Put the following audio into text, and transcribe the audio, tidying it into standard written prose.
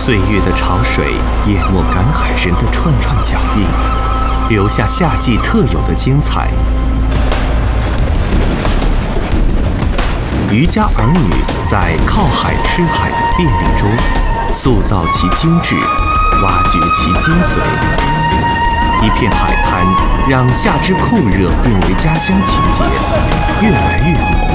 岁月的潮水淹没赶海人的串串脚印，留下夏季特有的精彩。渔家儿女在靠海吃海的便利中，塑造其精致，挖掘其精髓。一片海滩让夏之酷热变为家乡情节，越来越浓。